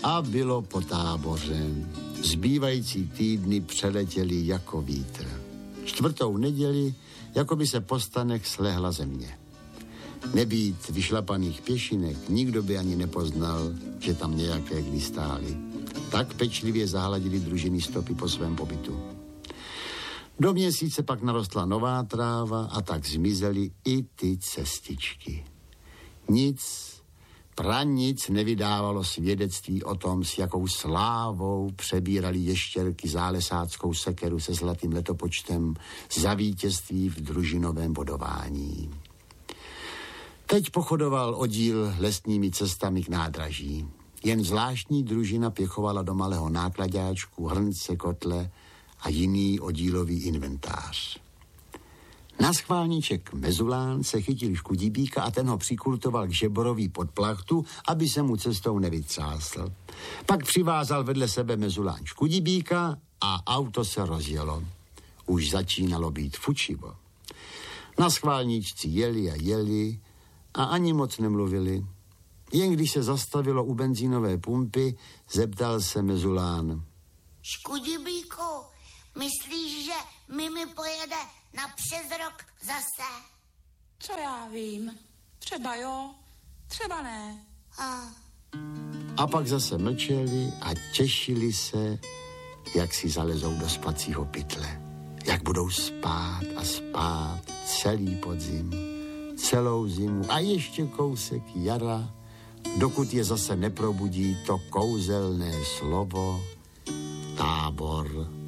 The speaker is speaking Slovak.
A bylo po táboře. Zbývající týdny přeletěly jako vítr. 4. neděli, jako by se po stanech slehla země. Nebýt vyšlapaných pěšinek, nikdo by ani nepoznal, že tam nějaké kdy stály. Tak pečlivě zahladili družiny stopy po svém pobytu. Do měsíce pak narostla nová tráva a tak zmizely i ty cestičky. Nic nevydávalo svědectví o tom, s jakou slávou přebírali ještěrky zálesáckou sekeru se zlatým letopočtem za vítězství v družinovém bodování. Teď pochodoval oddíl lesními cestami k nádraží. Jen zvláštní družina pěchovala do malého nákladáčku, hrnce, kotle a jiný oddílový inventář. Na schválníček Mezulán se chytil škudíbíka a ten ho přikultoval k žeborovi pod plachtu, aby se mu cestou nevytřásl. Pak přivázal vedle sebe Mezulán škudíbíka a auto se rozjelo. Už začínalo být fučivo. Na schválníčci jeli a ani moc nemluvili. Jen když se zastavilo u benzínové pumpy, zeptal se Mezulán. Škudíbíku, myslíš, že Mimi pojede na přes rok zase? Co já vím. Třeba jo, třeba ne. A pak zase mlčeli a těšili se, jak si zalezou do spacího pytle. Jak budou spát a spát celý podzim, celou zimu a ještě kousek jara, dokud je zase neprobudí to kouzelné slovo tábor.